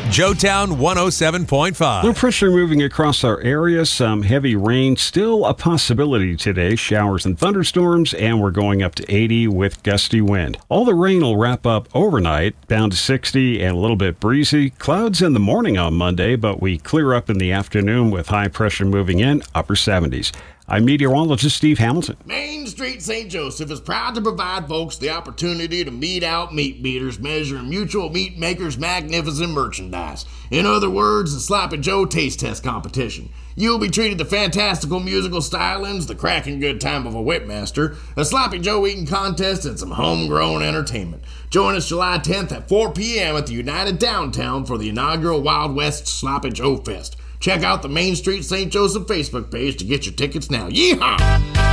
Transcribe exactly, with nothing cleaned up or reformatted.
Joetown one oh seven point five. Low pressure moving across our area. Some heavy rain still a possibility today. Showers and thunderstorms, and we're going up to eighty with gusty wind. All the rain will wrap up overnight, down to sixty and a little bit breezy. Clouds in the morning on Monday, but we clear up in the afternoon with high pressure moving in, upper seventies. I'm meteorologist Steve Hamilton. Main Street Saint Joseph is proud to provide folks the opportunity to meet out meat beaters measuring Mutual Meat Makers' magnificent merchandise. In other words, the Sloppy Joe Taste Test Competition. You'll be treated to fantastical musical stylings, the cracking good time of a whipmaster, a Sloppy Joe eating contest, and some homegrown entertainment. Join us July tenth at four p.m. at the United Downtown for the inaugural Wild West Sloppy Joe Fest. Check out the Main Street Saint Joseph Facebook page to get your tickets now. Yeehaw!